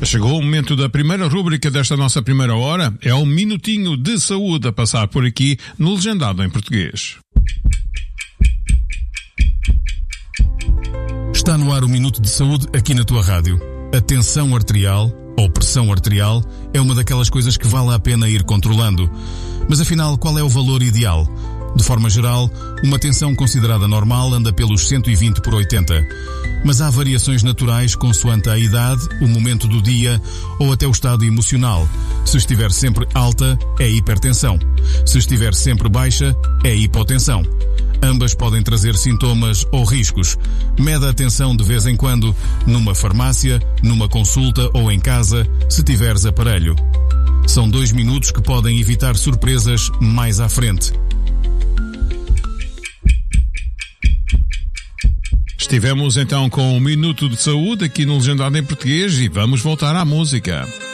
Chegou o momento da primeira rúbrica desta nossa primeira hora. É um minutinho de saúde a passar por aqui no Legendado em Português. Está no ar o Minuto de Saúde aqui na tua rádio. A tensão arterial, ou pressão arterial, é uma daquelas coisas que vale a pena ir controlando. Mas afinal, qual é o valor ideal? De forma geral, uma tensão considerada normal anda pelos 120 por 80. Mas há variações naturais consoante a idade, o momento do dia ou até o estado emocional. Se estiver sempre alta, é hipertensão. Se estiver sempre baixa, é hipotensão. Ambas podem trazer sintomas ou riscos. Mede a tensão de vez em quando, numa farmácia, numa consulta ou em casa, se tiveres aparelho. São 2 minutos que podem evitar surpresas mais à frente. Estivemos então com um Minuto de Saúde aqui no Legendado em Português e vamos voltar à música.